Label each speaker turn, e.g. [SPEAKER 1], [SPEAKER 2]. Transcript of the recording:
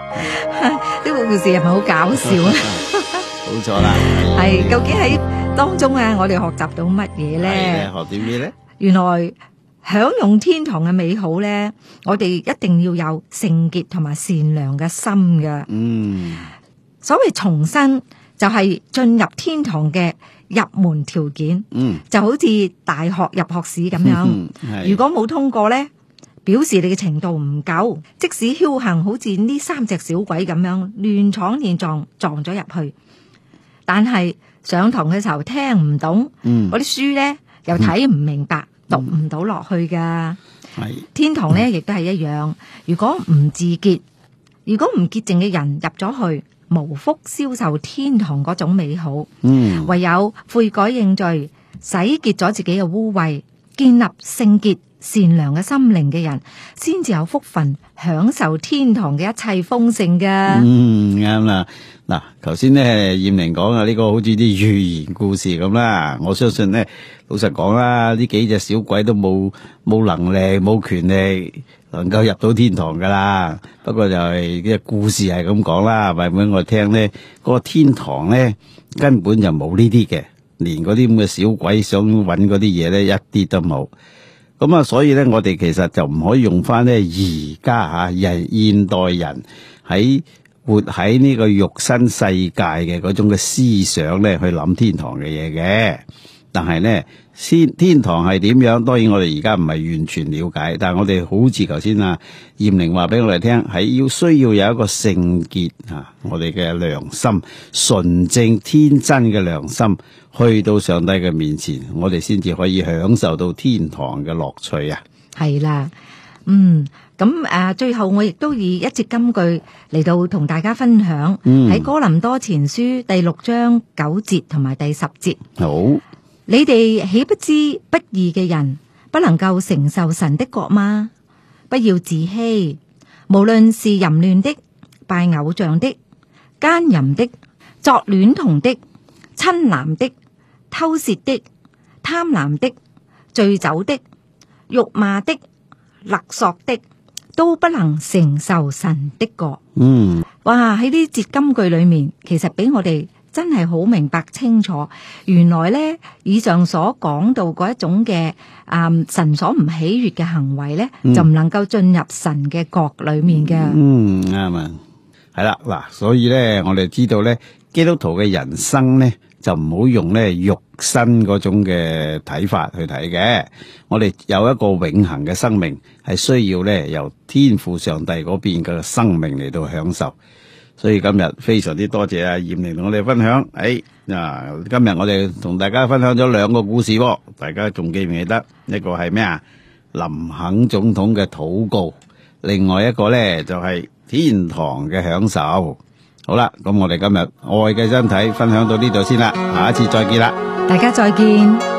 [SPEAKER 1] 呢個故事係咪好搞笑啊？
[SPEAKER 2] 冇錯啦。
[SPEAKER 1] 係，究竟喺當中啊，我哋學習到乜嘢咧？
[SPEAKER 2] 學點咩咧？
[SPEAKER 1] 原來享用天堂嘅美好咧，我哋一定要有聖潔同埋善良嘅心嘅。所謂重生就係進入天堂嘅入門條件。就好似大學入學試咁樣，如果冇通過咧，表示你嘅程度唔夠，即使僥倖好似呢3隻小鬼咁樣亂闖亂撞咗入去，但係上堂嘅時候聽唔懂，嗰啲書咧又睇唔明白，讀唔到落去噶。天堂咧亦都係一樣，如果唔自潔，如果唔潔淨嘅人入咗去，無福消受天堂嗰種美好。唯有悔改認罪，洗潔咗自己嘅污穢，建立聖潔善良嘅心靈嘅人，先至有福分享受天堂嘅一切豐盛噶。
[SPEAKER 2] 啱啦。嗱，頭先咧艷玲講啊，呢個好似啲寓言故事咁啦。我相信咧，老實講啦，呢幾隻小鬼都冇能力、冇權力能夠入到天堂噶啦。不過就係啲故事係咁講啦，話俾我聽咧，嗰個天堂咧根本就冇呢啲嘅，連嗰啲咁嘅小鬼想搵嗰啲嘢咧，一啲都冇。咁啊，所以咧，我哋其實就唔可以用翻咧而家現代人活喺呢個肉身世界嘅嗰種嘅思想咧，去諗天堂嘅嘢嘅。但係咧，天堂係點樣？當然我哋而家唔係完全了解，但係我哋好似頭先艷玲話俾我哋聽，係需要有一個聖潔我哋嘅良心，純正天真嘅良心，去到上帝嘅面前，我哋先至可以享受到天堂嘅樂趣啊！
[SPEAKER 1] 係啦，咁最後我亦都以一節金句嚟到同大家分享，喺哥林多前書第6章9節同埋第10節。
[SPEAKER 2] 好，
[SPEAKER 1] 你哋豈不知不義嘅人不能夠承受神的國嗎？不要自欺，無論是淫亂的、拜偶像的、奸淫的、作孌童的、親男的、偷竊的、貪婪的、醉酒的、辱罵的、勒索的，都不能承受神的國。哇！喺呢節金句裏面，其實俾我哋真係好明白清楚，原來呢以上所講到嗰一種嘅神所唔喜悅嘅行為呢，就唔能夠進入神嘅國裏面嘅。
[SPEAKER 2] 啱啊，係啦嗱，所以呢，我哋知道呢，基督徒嘅人生呢，就唔好用呢肉身嗰種嘅睇法去睇嘅。我哋有一個永恆嘅生命，係需要呢由天父上帝嗰邊嘅生命嚟到享受。所以今日非常之多謝艷玲同我哋分享。今日我哋同大家分享咗2個故事，大家仲記唔記得？一個係咩啊？林肯總統嘅禱告，另外一個呢就係天堂嘅享受。好啦，咁我哋今日愛嘅身體分享到呢度先啦，下一次再見啦，
[SPEAKER 1] 大家再見。